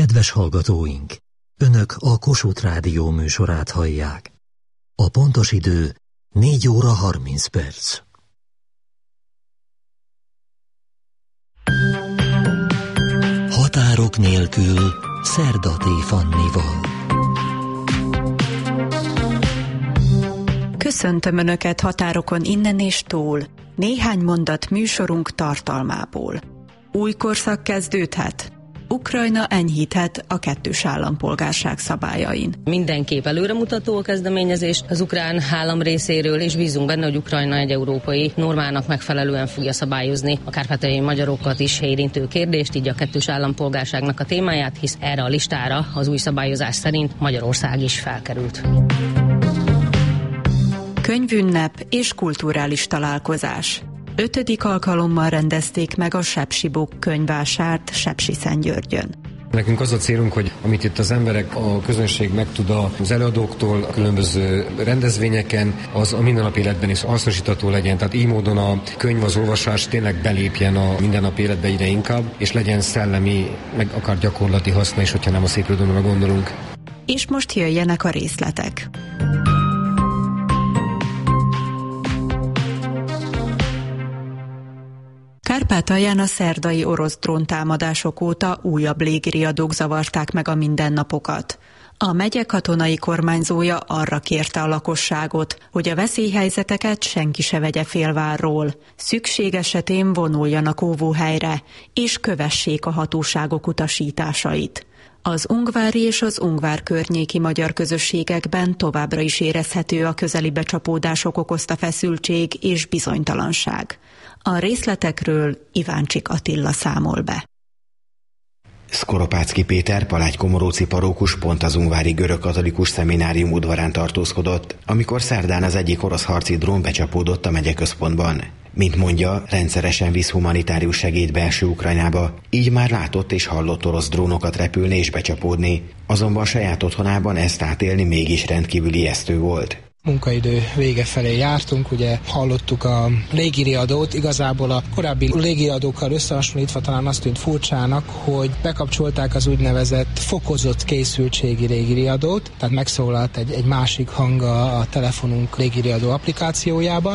Kedves hallgatóink! Önök a Kossuth Rádió műsorát hallják. A pontos idő 4 óra 30 perc. Határok nélkül Szerda T. Fannival. Köszöntöm Önöket határokon innen és túl. Néhány mondat műsorunk tartalmából. Új korszak kezdődhet. Ukrajna enyhíthet a kettős állampolgárság szabályain. Mindenképp előremutató a kezdeményezés az ukrán állam részéről, és bízunk benne, hogy Ukrajna egy európai normának megfelelően fogja szabályozni a kárpátaljai magyarokat is érintő kérdést, így a kettős állampolgárságnak a témáját, hisz erre a listára az új szabályozás szerint Magyarország is felkerült. Könyvünnep és kulturális találkozás. 5. alkalommal rendezték meg a Sepsi-Book könyvvásárt Sepsiszentgyörgyön. Nekünk az a célunk, hogy amit itt az emberek, a közönség megtud az előadóktól, a különböző rendezvényeken, az a mindennapi életben is hasznosítható legyen. Tehát így módon a könyv, az olvasás tényleg belépjen a mindennapi életbe egyre inkább, és legyen szellemi, meg akár gyakorlati haszna is, hogyha nem a szépirodalomra gondolunk. És most jöjjenek a részletek. Kárpátalján a szerdai orosz dróntámadások óta újabb légiriadók zavarták meg a mindennapokat. A megye katonai kormányzója arra kérte a lakosságot, hogy a veszélyhelyzeteket senki se vegye félvárról. Szükség esetén vonuljanak óvóhelyre, és kövessék a hatóságok utasításait. Az ungvári és az ungvár környéki magyar közösségekben továbbra is érezhető a közeli becsapódások okozta feszültség és bizonytalanság. A részletekről Iváncsik Attila számol be. Szkoropáczky Péter palágykomoróci parókus pont az ungvári görögkatolikus szeminárium udvarán tartózkodott, amikor szerdán az egyik orosz harci drón becsapódott a megyeközpontban. Mint mondja, rendszeresen visz humanitárius segélyt belső Ukrajnába, így már látott és hallott orosz drónokat repülni és becsapódni, azonban saját otthonában ezt átélni mégis rendkívül ijesztő volt. Munkaidő vége felé jártunk, ugye hallottuk a légiriadót, igazából a korábbi légiriadókkal összehasonlítva talán azt tűnt furcsának, hogy bekapcsolták az úgynevezett fokozott készültségi légiriadót, tehát megszólalt egy másik hang a telefonunk légiriadó applikációjában.